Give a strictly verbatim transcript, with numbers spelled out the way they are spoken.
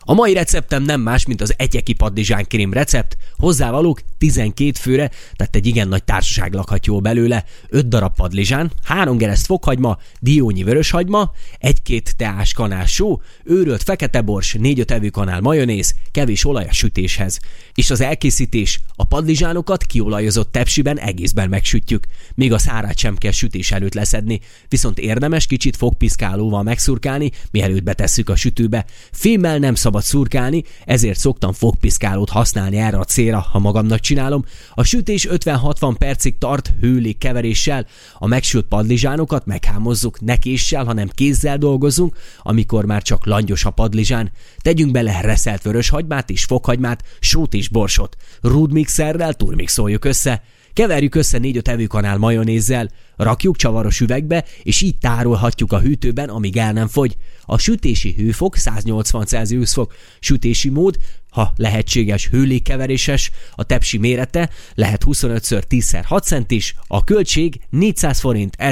A mai receptem nem más, mint az egyeki padlizsánkrém recept, hozzávalók tizenkét főre, tehát egy igen nagy társaság lakhat jól belőle, öt darab padlizsán, három gereszt fokhagyma, diónyi vöröshagyma, egy-két teás kanál só, őrölt fekete bors, négy-öt evőkanál majonéz, kevés olaj a sütéshez. És az elkészítés: a padlizsánokat kiolajozott tepsiben egészben megsütjük, még a szárát sem kell sütés előtt leszedni, viszont érdemes kicsit fogpiszkálóval megszurkálni, mielőtt betesszük a sütőbe. Fémmel nem szabad szurkálni, ezért szoktam fogpiszkálót használni erre a célra, ha magamnak csinálom. A sütés ötven-hatvan percig tart hőlék keveréssel, a megsült padlizsánokat meghámozzuk, ne késsel, hanem kézzel dolgozunk, amikor már csak langyos a padlizsán. Tegyünk bele reszelt vöröshagymát és fokhagymát, sót és borsot. Rúdmixerrel turmixoljuk össze. Keverjük össze négy-öt evőkanál majonézzel, rakjuk csavaros üvegbe, és így tárolhatjuk a hűtőben, amíg el nem fogy. A sütési hőfok száznyolcvan Celsius fok, sütési mód, ha lehetséges hőlékkeveréses, a tepsi mérete lehet huszonöt ször tíz szer hat centis, a költség négyszáz forint.